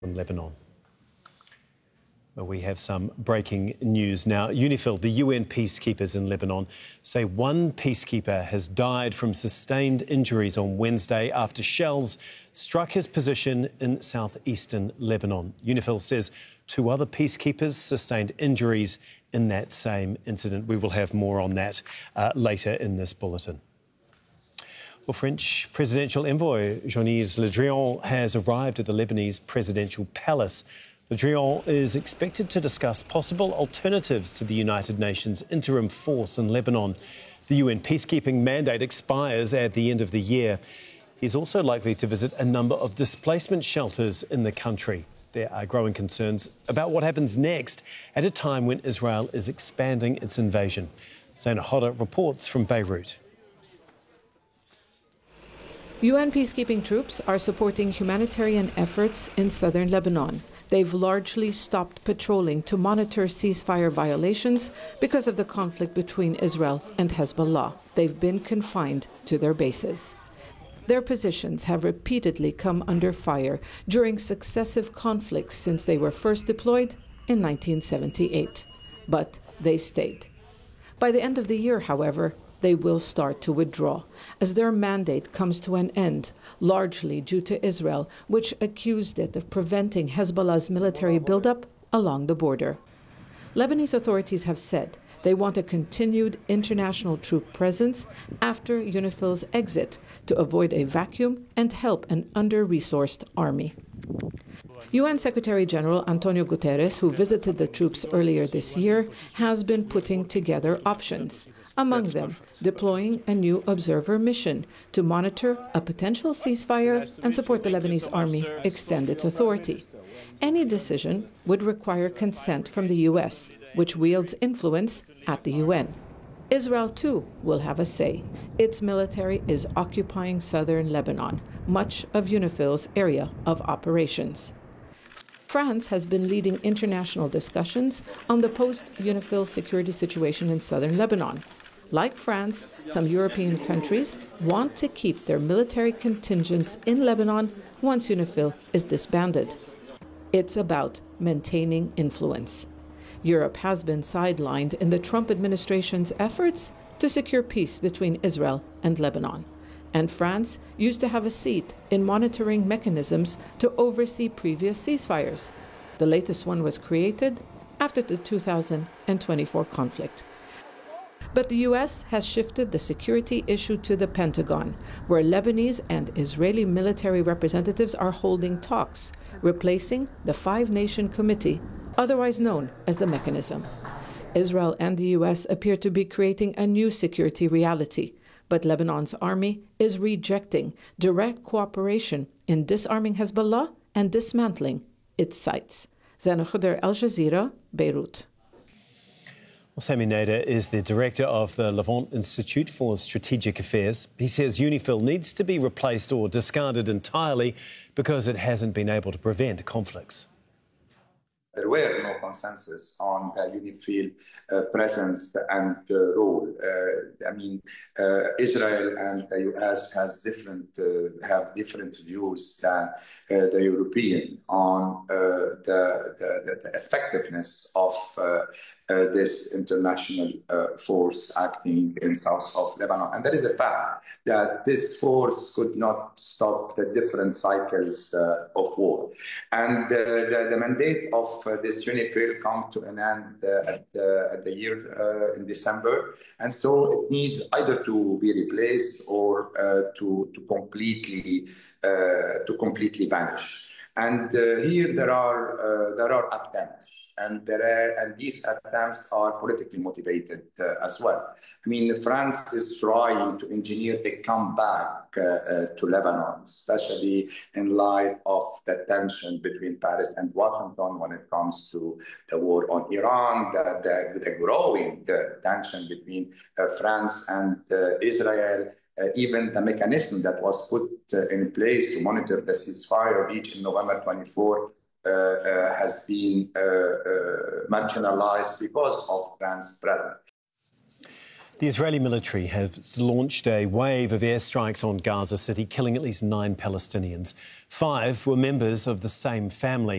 in Lebanon. Well, we have some breaking news now. UNIFIL, the UN peacekeepers in Lebanon, say one peacekeeper has died from sustained injuries on Wednesday after shells struck his position in southeastern Lebanon. UNIFIL says two other peacekeepers sustained injuries in that same incident. We will have more on that later in this bulletin. Well, French presidential envoy Jean-Yves Le Drian has arrived at the Lebanese presidential palace. Le Drian is expected to discuss possible alternatives to the United Nations interim force in Lebanon. The UN peacekeeping mandate expires at the end of the year. He's also likely to visit a number of displacement shelters in the country. There are growing concerns about what happens next at a time when Israel is expanding its invasion. Zaina Hodder reports from Beirut. UN peacekeeping troops are supporting humanitarian efforts in southern Lebanon. They've largely stopped patrolling to monitor ceasefire violations because of the conflict between Israel and Hezbollah. They've been confined to their bases. Their positions have repeatedly come under fire during successive conflicts since they were first deployed in 1978. But they stayed. By the end of the year, however, they will start to withdraw as their mandate comes to an end, largely due to Israel, which accused it of preventing Hezbollah's military buildup along the border. Lebanese authorities have said they want a continued international troop presence after UNIFIL's exit to avoid a vacuum and help an under-resourced army. UN Secretary-General Antonio Guterres, who visited the troops earlier this year, has been putting together options. Among them, deploying a new observer mission to monitor a potential ceasefire and support the Lebanese army extend its authority. Any decision would require consent from the US, which wields influence at the UN. Israel, too, will have a say. Its military is occupying southern Lebanon, much of UNIFIL's area of operations. France has been leading international discussions on the post-UNIFIL security situation in southern Lebanon. Like France, some European countries want to keep their military contingents in Lebanon once UNIFIL is disbanded. It's about maintaining influence. Europe has been sidelined in the Trump administration's efforts to secure peace between Israel and Lebanon. And France used to have a seat in monitoring mechanisms to oversee previous ceasefires. The latest one was created after the 2024 conflict. But the U.S. has shifted the security issue to the Pentagon, where Lebanese and Israeli military representatives are holding talks, replacing the Five-Nation Committee, otherwise known as the Mechanism. Israel and the U.S. appear to be creating a new security reality, but Lebanon's army is rejecting direct cooperation in disarming Hezbollah and dismantling its sites. Zaina Hodder, Al Jazeera, Beirut. Well, Sami Nader is the director of the Levant Institute for Strategic Affairs. He says UNIFIL needs to be replaced or discarded entirely because it hasn't been able to prevent conflicts. There were no consensus on UNIFIL presence and role. Israel and the US have different views than the European on the effectiveness of this international force acting in south of Lebanon. And there is a fact that this force could not stop the different cycles of war. And the mandate of this UNIFIL come to an end at the year in December. And so it needs either to be replaced or to completely vanish. And here there are attempts, and these attempts are politically motivated as well. France is trying to engineer a comeback to Lebanon, especially in light of the tension between Paris and Washington when it comes to the war on Iran, the growing tension between France and Israel. Even the mechanism that was put in place to monitor the ceasefire reached in November 24 has been marginalized because of France's presence. The Israeli military has launched a wave of airstrikes on Gaza City, killing at least 9 Palestinians. 5 were members of the same family.